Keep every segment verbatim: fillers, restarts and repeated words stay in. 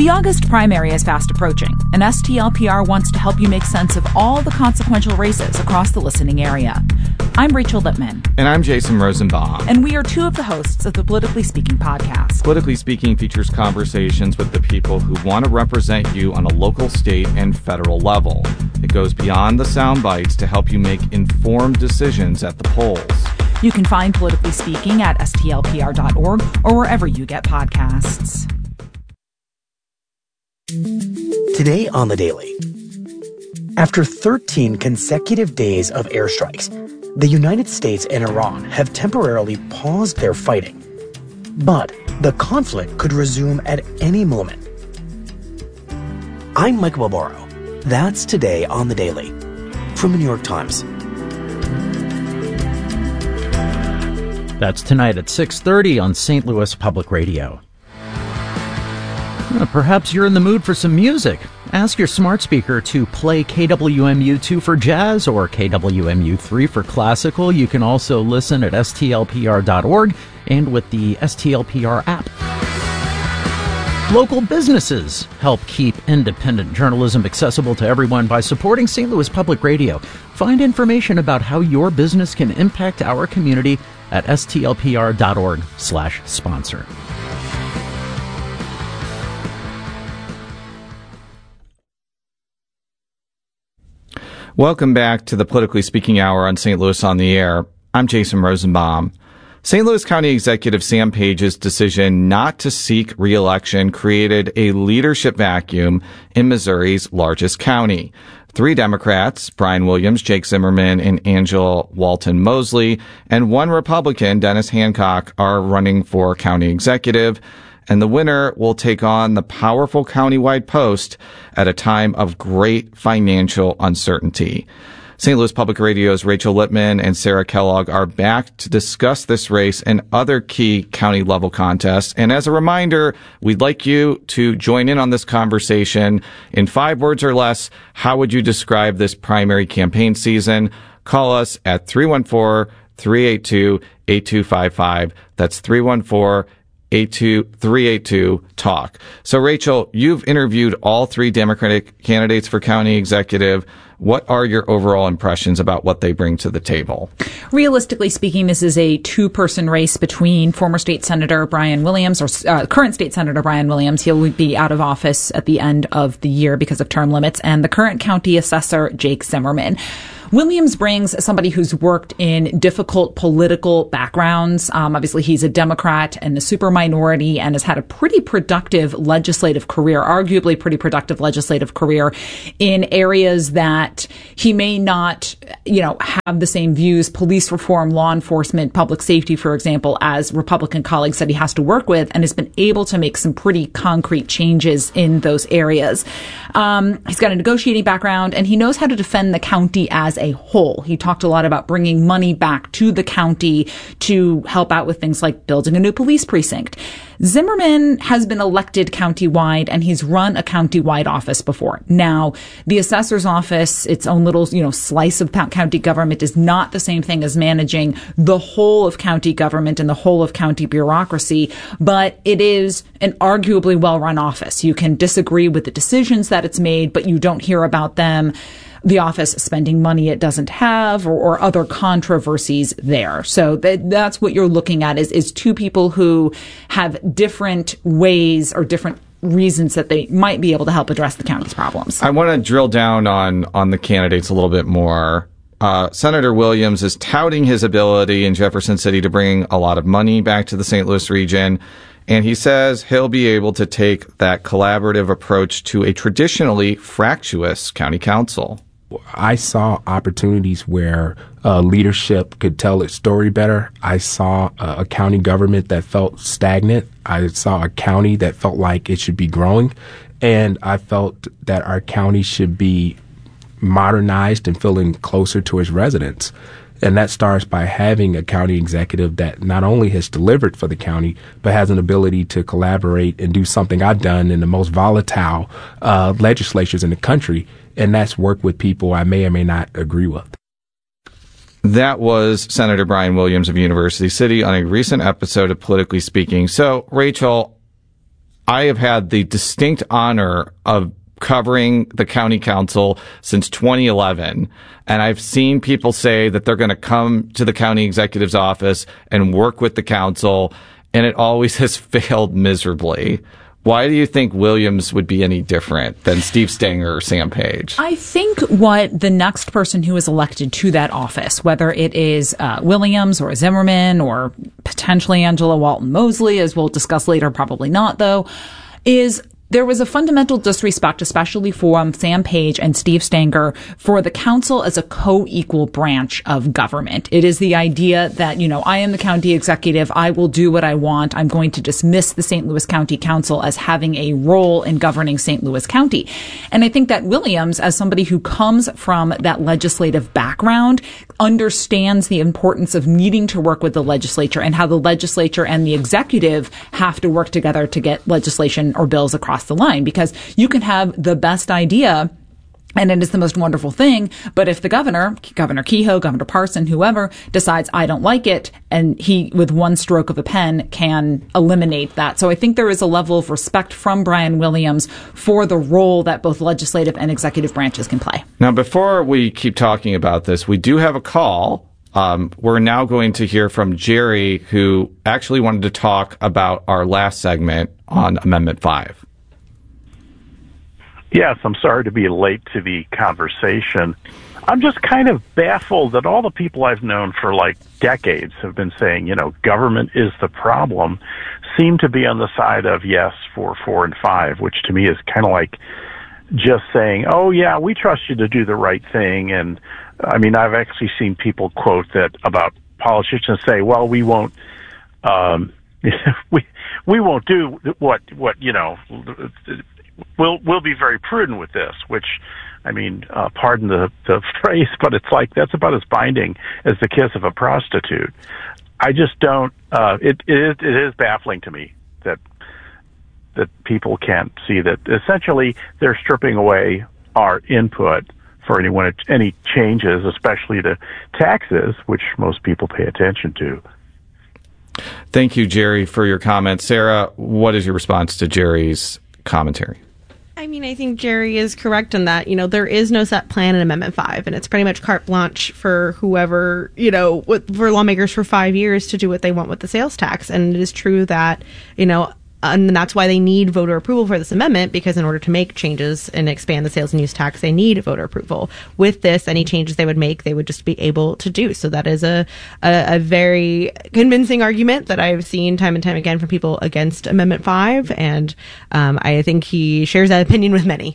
The August primary is fast approaching, and S T L P R wants to help you make sense of all the consequential races across the listening area. I'm Rachel Lippman. And I'm Jason Rosenbaum. And we are two of the hosts of the Politically Speaking podcast. Politically Speaking features conversations with the people who want to represent you on a local, state, and federal level. It goes beyond the sound bites to help you make informed decisions at the polls. You can find Politically Speaking at S T L P R dot org or wherever you get podcasts. Today on The Daily. After thirteen consecutive days of airstrikes, the United States and Iran have temporarily paused their fighting. But the conflict could resume at any moment. I'm Mike Barbaro. That's Today on The Daily from the New York Times. That's tonight at six thirty on Saint Louis Public Radio. Perhaps you're in the mood for some music. Ask your smart speaker to play K W M U two for jazz or K W M U three for classical. You can also listen at S T L P R dot org and with the S T L P R app. Local businesses help keep independent journalism accessible to everyone by supporting Saint Louis Public Radio. Find information about how your business can impact our community at S T L P R dot org slash sponsor. Welcome back to the Politically Speaking Hour on Saint Louis on the Air. I'm Jason Rosenbaum. Saint Louis County Executive Sam Page's decision not to seek re-election created a leadership vacuum in Missouri's largest county. Three Democrats, Brian Williams, Jake Zimmerman, and Angela Walton Mosley, and one Republican, Dennis Hancock, are running for county executive. And the winner will take on the powerful countywide post at a time of great financial uncertainty. Saint Louis Public Radio's Rachel Lippman and Sarah Kellogg are back to discuss this race and other key county-level contests. And as a reminder, we'd like you to join in on this conversation. In five words or less, how would you describe this primary campaign season? Call us at three one four, three eight two, eight two five five. That's three one four, eight two three eight two talk. So, Rachel, you've interviewed all three Democratic candidates for county executive. What are your overall impressions about what they bring to the table? Realistically speaking, this is a two-person race between former State Senator Brian Williams, or uh, current State Senator Brian Williams. He'll be out of office at the end of the year because of term limits, and the current county assessor, Jake Zimmerman. Williams brings somebody who's worked in difficult political backgrounds. Um, obviously, he's a Democrat and a super minority and has had a pretty productive legislative career, arguably pretty productive legislative career in areas that he may not, you know, have the same views, police reform, law enforcement, public safety, for example, as Republican colleagues that he has to work with, and has been able to make some pretty concrete changes in those areas. Um, he's got a negotiating background, and he knows how to defend the county as a whole. He talked a lot about bringing money back to the county to help out with things like building a new police precinct. Zimmerman has been elected countywide, and he's run a countywide office before. Now, the assessor's office, its own little, you know, slice of county government, is not the same thing as managing the whole of county government and the whole of county bureaucracy, but it is an arguably well-run office. You can disagree with the decisions that it's made, but you don't hear about them. The office spending money it doesn't have, or, or other controversies there. So that, that's what you're looking at is, is two people who have different ways or different reasons that they might be able to help address the county's problems. I want to drill down on, on the candidates a little bit more. Uh, Senator Williams is touting his ability in Jefferson City to bring a lot of money back to the Saint Louis region. And he says he'll be able to take that collaborative approach to a traditionally fractious county council. I saw opportunities where uh, leadership could tell its story better. I saw uh, a county government that felt stagnant. I saw a county that felt like it should be growing. And I felt that our county should be modernized and feeling closer to its residents. And that starts by having a county executive that not only has delivered for the county, but has an ability to collaborate and do something I've done in the most volatile uh, legislatures in the country, and that's work with people I may or may not agree with. That was Senator Brian Williams of University City on a recent episode of Politically Speaking. So, Rachel, I have had the distinct honor of covering the county council since twenty eleven. And I've seen people say that they're going to come to the county executive's office and work with the council, and it always has failed miserably. Why do you think Williams would be any different than Steve Stenger or Sam Page? I think what the next person who is elected to that office, whether it is uh, Williams or Zimmerman or potentially Angela Walton Mosley, as we'll discuss later, probably not though, is there was a fundamental disrespect, especially for um, Sam Page and Steve Stenger, for the council as a co-equal branch of government. It is the idea that, you know, I am the county executive. I will do what I want. I'm going to dismiss the Saint Louis County Council as having a role in governing Saint Louis County. And I think that Williams, as somebody who comes from that legislative background, understands the importance of needing to work with the legislature and how the legislature and the executive have to work together to get legislation or bills across the line, because you can have the best idea and it is the most wonderful thing, but if the governor, Governor Kehoe, Governor Parson, whoever, decides I don't like it, and he, with one stroke of a pen, can eliminate that. So I think there is a level of respect from Brian Williams for the role that both legislative and executive branches can play. Now, before we keep talking about this, we do have a call. Um, we're now going to hear from Jerry, who actually wanted to talk about our last segment on Amendment five. Yes, I'm sorry to be late to the conversation. I'm just kind of baffled that all the people I've known for like decades have been saying, you know, government is the problem, seem to be on the side of yes for four and five, which to me is kind of like just saying, oh, yeah, we trust you to do the right thing. And I mean, I've actually seen people quote that about politicians say, well, we won't, um, we, we won't do what, what, you know, We'll we'll be very prudent with this, which, I mean, uh, pardon the, the phrase, but it's like that's about as binding as the kiss of a prostitute. I just don't. Uh, it it is, it is baffling to me that that people can't see that essentially they're stripping away our input for anyone any changes, especially to taxes, which most people pay attention to. Thank you, Jerry, for your comments. Sarah, what is your response to Jerry's commentary? I mean, I think Jerry is correct in that, you know, there is no set plan in Amendment five, and it's pretty much carte blanche for whoever, you know, for lawmakers for five years to do what they want with the sales tax. And it is true that, you know, and that's why they need voter approval for this amendment, because in order to make changes and expand the sales and use tax, they need voter approval. With this, any changes they would make, they would just be able to do. So that is a, a, a very convincing argument that I've seen time and time again from people against Amendment five. And um, I think he shares that opinion with many.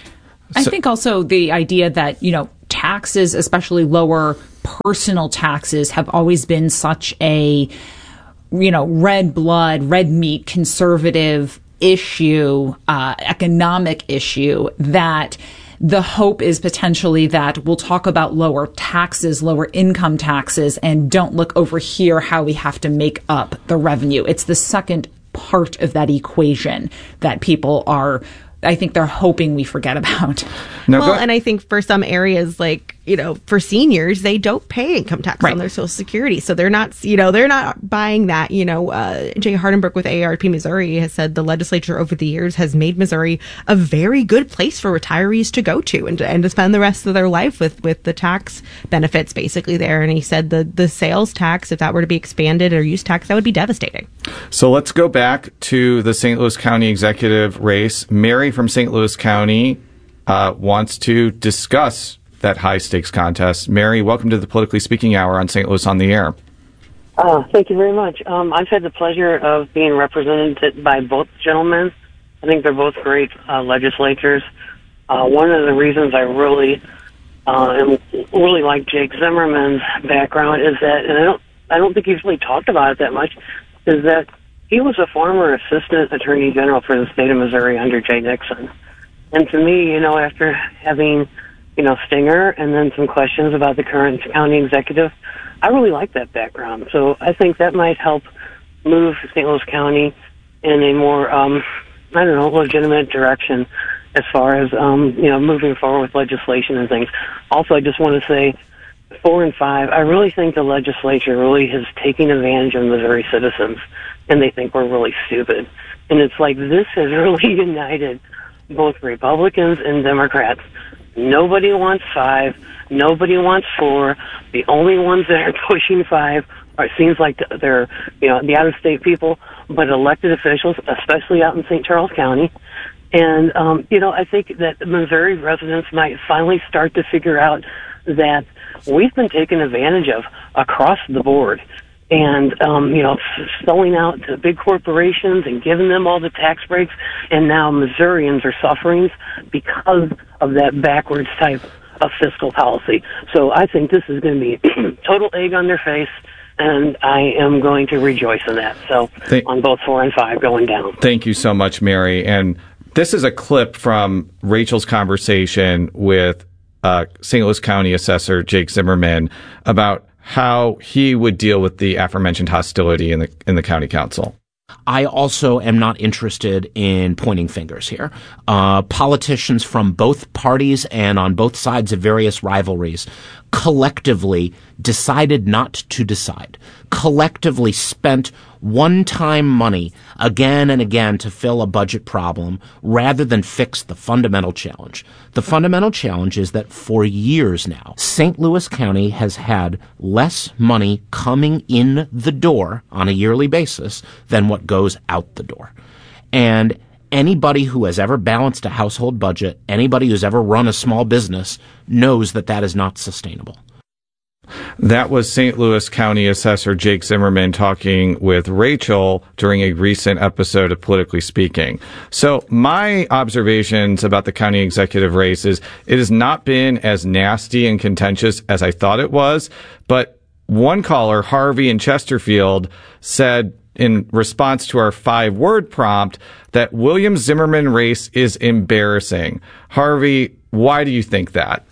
I think also the idea that, you know, taxes, especially lower personal taxes, have always been such a you know, red blood, red meat, conservative issue, uh, economic issue, that the hope is potentially that we'll talk about lower taxes, lower income taxes, and don't look over here how we have to make up the revenue. It's the second part of that equation that people are, I think they're hoping we forget about. No, well, and I think for some areas, like, you know, for seniors, they don't pay income tax right. on their Social Security. So they're not, you know, they're not buying that. You know, uh, Jay Hardenberg with A A R P Missouri has said the legislature over the years has made Missouri a very good place for retirees to go to and to, and to spend the rest of their life with, with the tax benefits basically there. And he said the, the sales tax, if that were to be expanded, or use tax, that would be devastating. So let's go back to the Saint Louis County executive race. Mary from Saint Louis County uh, wants to discuss that high-stakes contest. Mary, welcome to the Politically Speaking Hour on Saint Louis on the Air. Uh, thank you very much. Um, I've had the pleasure of being represented by both gentlemen. I think they're both great uh, legislators. Uh, one of the reasons I really uh, am, really like Jake Zimmerman's background is that, and I don't, I don't think he's really talked about it that much, is that he was a former assistant attorney general for the state of Missouri under Jay Nixon. And to me, you know, after having you know, Stenger, and then some questions about the current county executive, I really like that background. So I think that might help move Saint Louis County in a more, um, I don't know, legitimate direction as far as, um, you know, moving forward with legislation and things. Also, I just want to say, four and five, I really think the legislature really is taking advantage of Missouri citizens, and they think we're really stupid. And it's like this has really united both Republicans and Democrats. Nobody wants five. Nobody wants four. The only ones that are pushing five are, it seems like they're, you know, the out-of-state people, but elected officials, especially out in Saint Charles County. And, um, you know, I think that Missouri residents might finally start to figure out that we've been taken advantage of across the board. And, um, you know, selling out to big corporations and giving them all the tax breaks. And now Missourians are suffering because of that backwards type of fiscal policy. So I think this is going to be total egg on their face. And I am going to rejoice in that. So Thank- on both four and five going down. Thank you so much, Mary. And this is a clip from Rachel's conversation with uh, Saint Louis County Assessor Jake Zimmerman about how he would deal with the aforementioned hostility in the in the county council. I also am not interested in pointing fingers here. Uh, politicians from both parties and on both sides of various rivalries collectively decided not to decide, collectively spent one-time money again and again to fill a budget problem rather than fix the fundamental challenge. The fundamental challenge is that for years now, Saint Louis County has had less money coming in the door on a yearly basis than what goes out the door. And anybody who has ever balanced a household budget, anybody who's ever run a small business knows that that is not sustainable. That was Saint Louis County Assessor Jake Zimmerman talking with Rachel during a recent episode of Politically Speaking. So my observations about the county executive race is it has not been as nasty and contentious as I thought it was. But one caller, Harvey in Chesterfield, said in response to our five-word prompt that Williams-Zimmerman race is embarrassing. Harvey, why do you think that?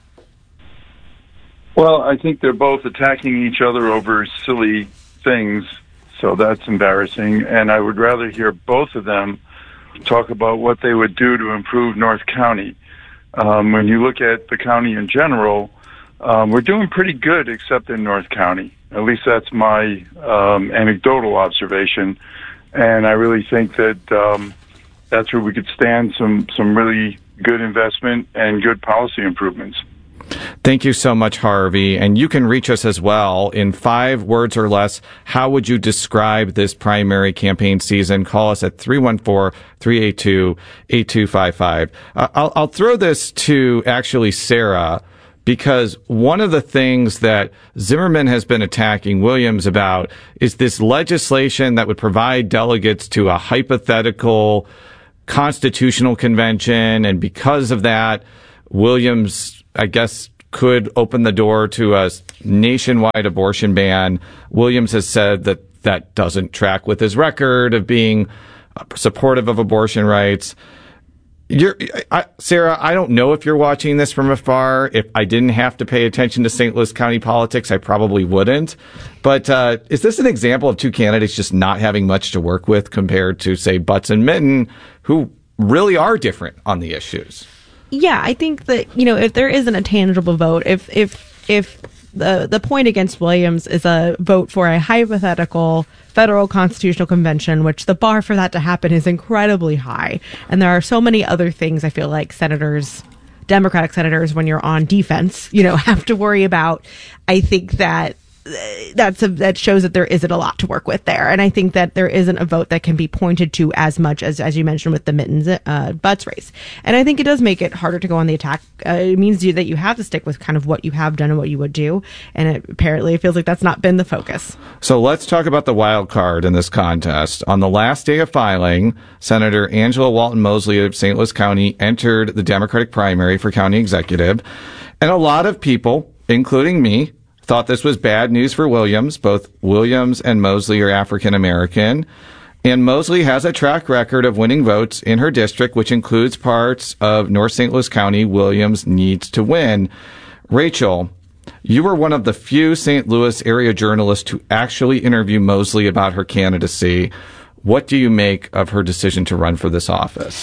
Well, I think they're both attacking each other over silly things, so that's embarrassing. And I would rather hear both of them talk about what they would do to improve North County. Um, when you look at the county in general, um, we're doing pretty good except in North County. At least that's my um, anecdotal observation. And I really think that um, that's where we could stand some, some really good investment and good policy improvements. Thank you so much, Harvey. And you can reach us as well in five words or less. How would you describe this primary campaign season? Call us at three one four, three eight two, eight two five five. Uh, I'll, I'll throw this to actually Sarah, because one of the things that Zimmerman has been attacking Williams about is this legislation that would provide delegates to a hypothetical constitutional convention. And because of that, Williams, I guess, could open the door to a nationwide abortion ban. Williams has said that that doesn't track with his record of being supportive of abortion rights. You're, I, Sarah, I don't know if you're watching this from afar. If I didn't have to pay attention to Saint Louis County politics, I probably wouldn't. But uh, is this an example of two candidates just not having much to work with compared to, say, Butts and Minton, who really are different on the issues? Yeah, I think that, you know, if there isn't a tangible vote, if if if the the point against Williams is a vote for a hypothetical federal constitutional convention, which the bar for that to happen is incredibly high. And there are so many other things I feel like senators, Democratic senators, when you're on defense, you know, have to worry about. I think that that's a, that shows that there isn't a lot to work with there. And I think that there isn't a vote that can be pointed to as much as, as you mentioned with the Mittens uh, Butts race. And I think it does make it harder to go on the attack. Uh, it means you, that you have to stick with kind of what you have done and what you would do. And it, apparently it feels like that's not been the focus. So let's talk about the wild card in this contest. On the last day of filing, Senator Angela Walton Mosley of Saint Louis County entered the Democratic primary for county executive. And a lot of people, including me, thought this was bad news for Williams. Both Williams and Mosley are African American. And Mosley has a track record of winning votes in her district, which includes parts of North Saint Louis County Williams needs to win. Rachel, you were one of the few Saint Louis area journalists to actually interview Mosley about her candidacy. What do you make of her decision to run for this office?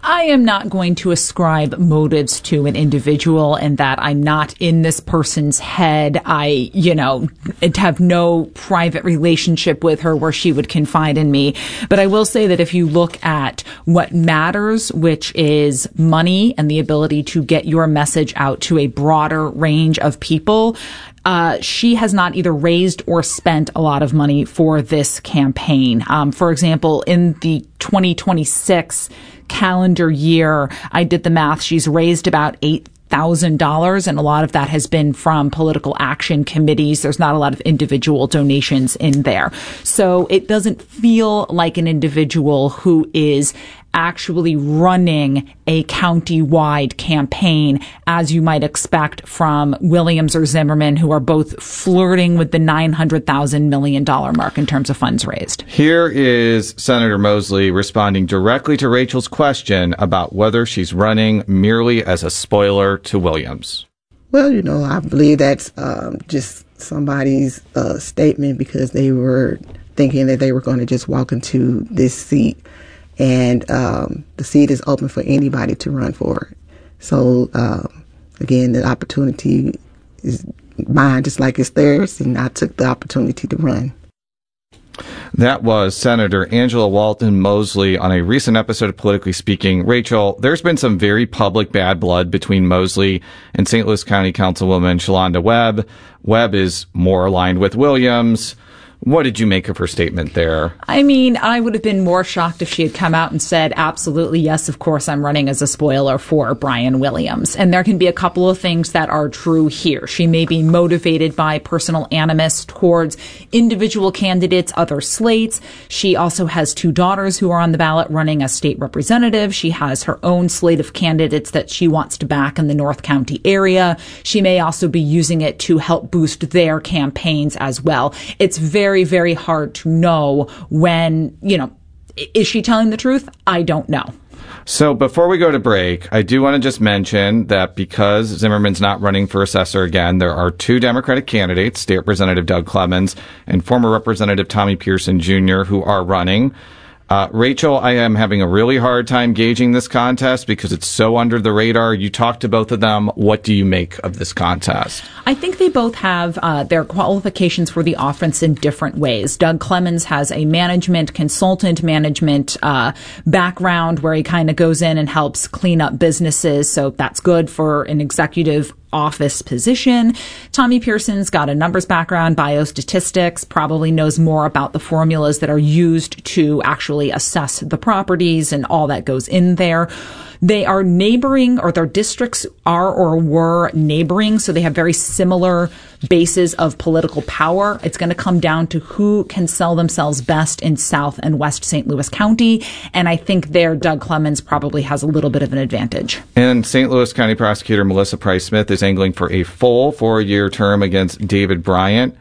I am not going to ascribe motives to an individual and that I'm not in this person's head. I, you know, have no private relationship with her where she would confide in me. But I will say that if you look at what matters, which is money and the ability to get your message out to a broader range of people, Uh, she has not either raised or spent a lot of money for this campaign. Um, for example, in the twenty twenty-six calendar year, I did the math. She's raised about eight thousand dollars, and a lot of that has been from political action committees. There's not a lot of individual donations in there. So it doesn't feel like an individual who is actually running a county-wide campaign, as you might expect from Williams or Zimmerman, who are both flirting with the nine hundred thousand million dollars mark in terms of funds raised. Here is Senator Mosley responding directly to Rachel's question about whether she's running merely as a spoiler to Williams. Well, you know, I believe that's um, just somebody's uh, statement because they were thinking that they were going to just walk into this seat. And um, the seat is open for anybody to run for it. So, um, again, the opportunity is mine just like it's theirs, and I took the opportunity to run. That was Senator Angela Walton Mosley on a recent episode of Politically Speaking. Rachel, there's been some very public bad blood between Mosley and Saint Louis County Councilwoman Shalonda Webb. Webb is more aligned with Williams. What did you make of her statement there? I mean, I would have been more shocked if she had come out and said, absolutely, yes, of course, I'm running as a spoiler for Brian Williams. And there can be a couple of things that are true here. She may be motivated by personal animus towards individual candidates, other slates. She also has two daughters who are on the ballot running as state representative. She has her own slate of candidates that she wants to back in the North County area. She may also be using it to help boost their campaigns as well. It's very Very, very hard to know when, you know, is she telling the truth? I don't know. So before we go to break, I do want to just mention that because Zimmerman's not running for assessor again, there are two Democratic candidates, State Representative Doug Clemens and former Representative Tommy Pearson Junior, who are running. Uh, Rachel, I am having a really hard time gauging this contest because it's so under the radar. You talked to both of them. What do you make of this contest? I think they both have uh, their qualifications for the offense in different ways. Doug Clemens has a management, consultant management uh, background where he kind of goes in and helps clean up businesses. So that's good for an executive office position. Tommy Pearson's got a numbers background, biostatistics, probably knows more about the formulas that are used to actually assess the properties and all that goes in there. They are neighboring, or their districts are or were neighboring, so they have very similar bases of political power. It's going to come down to who can sell themselves best in South and West Saint Louis County, and I think there Doug Clemens probably has a little bit of an advantage. And Saint Louis County Prosecutor Melissa Price Smith is angling for a full four-year term against David Bryant.